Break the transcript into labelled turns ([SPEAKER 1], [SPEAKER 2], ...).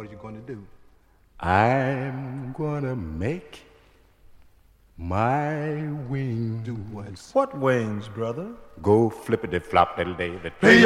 [SPEAKER 1] What are you going to do?
[SPEAKER 2] I'm gonna make my wings.
[SPEAKER 1] Do what?
[SPEAKER 3] What wings, brother?
[SPEAKER 2] Go flippity flop little day.